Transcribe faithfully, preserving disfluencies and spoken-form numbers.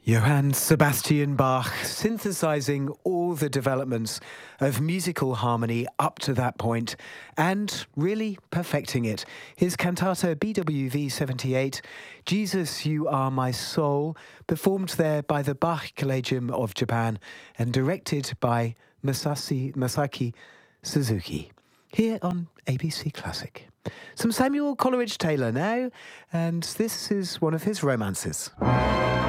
Johann Sebastian Bach, synthesizing all the developments of musical harmony up to that point and really perfecting it. His cantata B W V seventy-eight, Jesus, You Are My Soul, performed there by the Bach Collegium of Japan and directed by Masashi, Masaki Suzuki. Here on A B C Classic. Some Samuel Coleridge Taylor now, and this is one of his romances.